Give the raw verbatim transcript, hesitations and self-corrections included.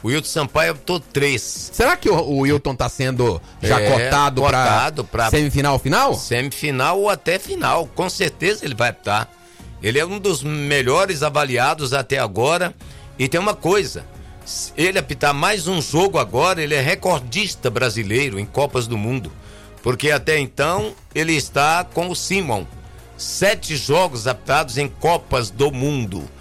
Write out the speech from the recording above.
O Wilton Sampaio apitou três. Será que o, o Wilton tá sendo já É, cotado, cotado pra, pra semifinal, final? Semifinal ou até final. Com certeza ele vai apitar. Ele é um dos melhores avaliados até agora. E tem uma coisa, se ele apitar mais um jogo agora, ele é recordista brasileiro em Copas do Mundo. Porque até então ele está com o Simon. Sete jogos apitados em Copas do Mundo.